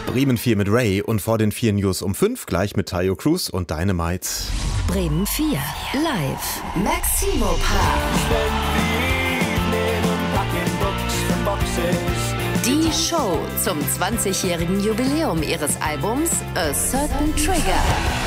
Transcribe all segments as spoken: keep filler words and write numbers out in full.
Bremen vier mit Ray und vor den vier News um fünf gleich mit Tayo Cruz und Dynamite. Bremen vier live Maximo Park. Die Show zum zwanzigjährigen Jubiläum ihres Albums A Certain Trigger.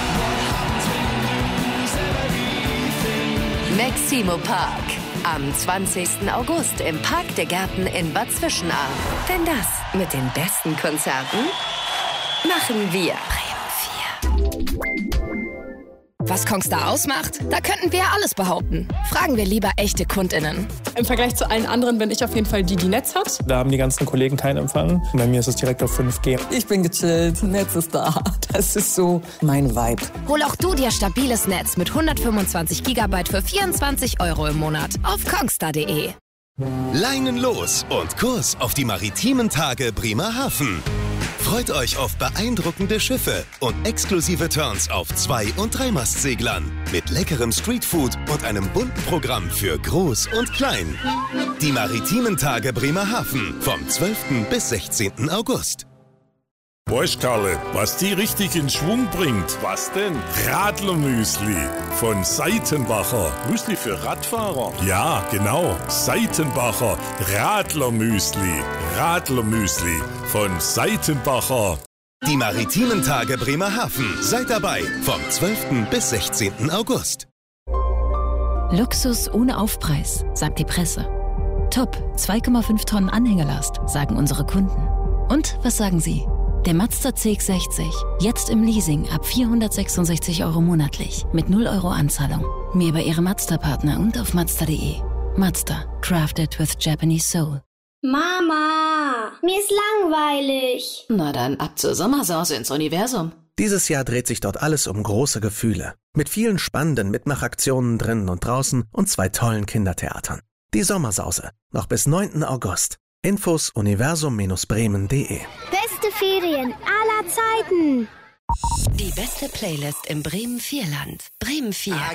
Maximo Park. Am zwanzigsten August im Park der Gärten in Bad Zwischenahn. Denn das mit den besten Konzerten machen wir. Bremen vier. Was Kongstar ausmacht? Da könnten wir ja alles behaupten. Fragen wir lieber echte KundInnen. Im Vergleich zu allen anderen bin ich auf jeden Fall die, die Netz hat. Da haben die ganzen Kollegen keinen Empfang. Bei mir ist es direkt auf fünf G. Ich bin gechillt, Netz ist da. Das ist so mein Vibe. Hol auch du dir stabiles Netz mit hundertfünfundzwanzig Gigabyte für vierundzwanzig Euro im Monat auf kongstar punkt de. Leinen los und Kurs auf die maritimen Tage Bremerhaven. Freut euch auf beeindruckende Schiffe und exklusive Turns auf Zwei- und Dreimastsseglern mit leckerem Streetfood und einem bunten Programm für Groß und Klein. Die maritimen Tage Bremerhaven vom zwölften bis sechzehnten August. Weißt Karle, was die richtig in Schwung bringt? Was denn? Radlermüsli von Seitenbacher. Müsli für Radfahrer? Ja, genau. Seitenbacher Radlermüsli. Radlermüsli von Seitenbacher. Die maritimen Tage Bremerhaven. Seid dabei vom zwölften bis sechzehnten August. Luxus ohne Aufpreis, sagt die Presse. Top, zwei Komma fünf Tonnen Anhängelast, sagen unsere Kunden. Und was sagen Sie? Der Mazda C X sechzig, jetzt im Leasing ab vierhundertsechsundsechzig Euro monatlich mit null Euro Anzahlung. Mehr bei Ihrem Mazda-Partner und auf mazda punkt de. Mazda, crafted with Japanese soul. Mama, mir ist langweilig. Na dann ab zur Sommersause ins Universum. Dieses Jahr dreht sich dort alles um große Gefühle. Mit vielen spannenden Mitmachaktionen drinnen und draußen und zwei tollen Kindertheatern. Die Sommersause, noch bis neunten August. Infos universum Bindestrich bremen punkt de. Beste Ferien aller Zeiten. Die beste Playlist im Bremen vier Land. Bremen vier.